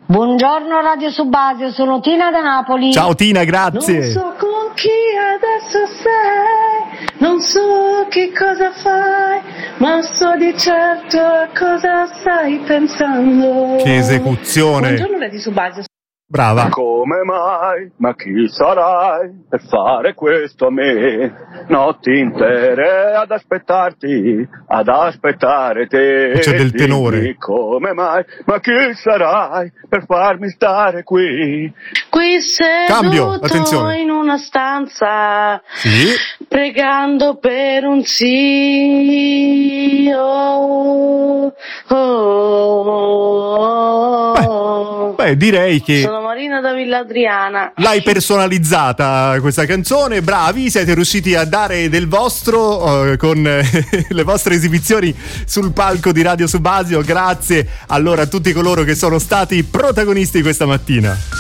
Buongiorno Radio Subasio, sono Tina da Napoli. Ciao Tina, grazie. Non so con chi adesso sei, non so che cosa fai, ma so di certo a cosa stai pensando. Che esecuzione. Buongiorno Radio Subasio. Brava. Come mai? Ma chi sarai per fare questo a me? Notti intere ad aspettarti, ad aspettare te. C'è del tenore. Dimmi come mai? Ma chi sarai per farmi stare qui? Qui seduto Cambio, attenzione. in una stanza, Sì. pregando per un sì. Oh, oh, oh. Beh, direi che Sono Marina da Villa Adriana. l'hai personalizzata questa canzone, bravi, siete riusciti a dare del vostro con le vostre esibizioni sul palco di Radio Subasio. Grazie allora a tutti coloro che sono stati protagonisti questa mattina.